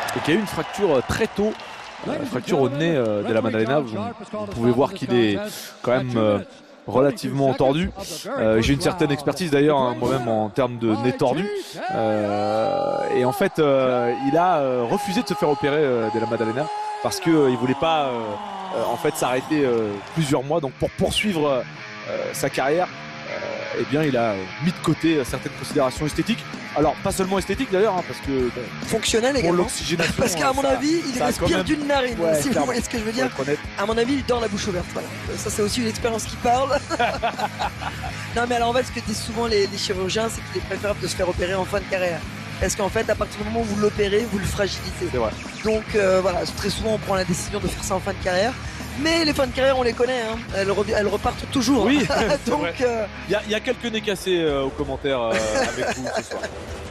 et qui a eu une fracture très tôt, fracture au nez Della Maddalena. Vous pouvez voir qu'il est quand même relativement tordu. J'ai une certaine expertise d'ailleurs, hein, moi-même en termes de nez tordu. Et en fait, il a refusé de se faire opérer Della Maddalena parce qu'il ne voulait pas en fait s'arrêter plusieurs mois. Donc pour poursuivre sa carrière, eh bien, il a mis de côté certaines considérations esthétiques. Alors, pas seulement esthétiques d'ailleurs, hein, parce que bon, fonctionnel pour également. l'oxygénation. Parce qu'à mon avis, il respire d'une narine. Ouais, si vous voyez ce que je veux dire. À mon avis, il dort la bouche ouverte. Voilà. Ça, c'est aussi une expérience qui parle. Non, mais alors en fait, ce que disent souvent les chirurgiens, c'est qu'il est préférable de se faire opérer en fin de carrière. Parce qu'en fait, à partir du moment où vous l'opérez, vous le fragilisez. C'est vrai. Donc voilà, très souvent, on prend la décision de faire ça en fin de carrière. Mais les fins de carrière, on les connaît, hein. Elles repartent toujours. Oui, donc il y a quelques nez cassés aux commentaires avec vous ce soir.